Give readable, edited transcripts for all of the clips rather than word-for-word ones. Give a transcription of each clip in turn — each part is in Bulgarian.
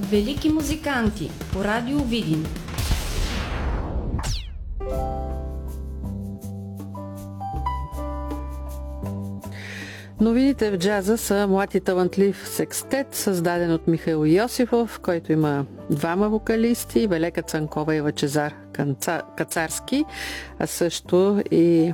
Велики музиканти по Радио Видин. Новините в джаза са млад и талантлив секстет, създаден от Михаил Йосифов, който има двама вокалисти, Велека Цанкова и Лъчезар Кацарски, а също и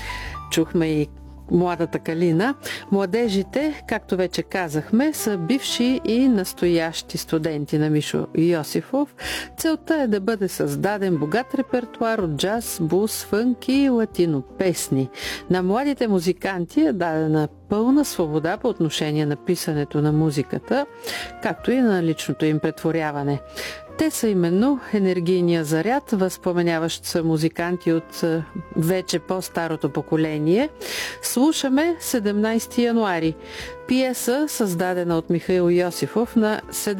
чухме и младата Калина. Младежите, както вече казахме, са бивши и настоящи студенти на Мишо Йосифов. Целта е да бъде създаден богат репертуар от джаз, блуз, фънк и латино песни. На младите музиканти е дадена пълна свобода по отношение на писането на музиката, както и на личното им претворяване. Те са именно енергийния заряд, възпоменяващ са музиканти от вече по-старото поколение. Слушаме 17 януари. Пиеса, създадена от Михаил Йосифов на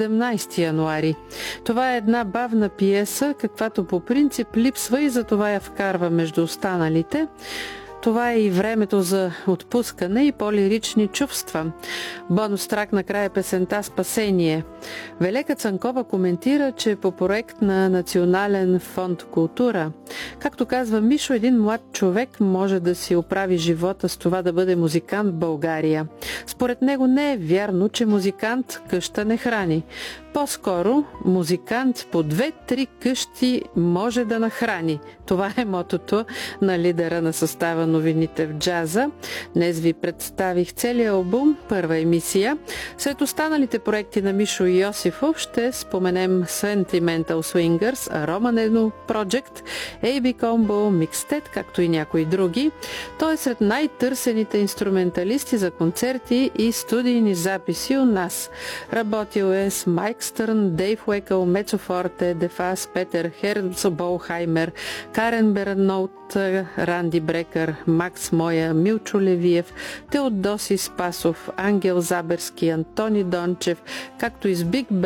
17 януари. Това е една бавна пиеса, каквато по принцип липсва и затова я вкарва между останалите. Това е и времето за отпускане и по-лирични чувства. Бонус трак накрая песента «Спасение». Велека Цанкова коментира, че по проект на Национален фонд култура. Както казва Мишо, един млад човек може да си оправи живота с това да бъде музикант в България. Според него не е вярно, че музикант къща не храни. По-скоро музикант по 2-3 къщи може да нахрани. Това е мотото на лидера на състава Новините в джаза. Днес ви представих целия албум, първа емисия. След останалите проекти на Мишо Йосифов ще споменем Sentimental Swingers, Romaneno Project, AB Combo, Mixtet, както и някои други. Той е сред най-търсените инструменталисти за концерти и студийни записи у нас. Работил е с Майк Стърн, Дейв Уекъл, Мецо Форте, Дефас, Петър Херцболхаймер, Карен Берноут, Ранди Брекър, Макс Моя, Милчо Левиев, Теодоси Спасов, Ангел Заберски, Антони Дончев, както и с Биг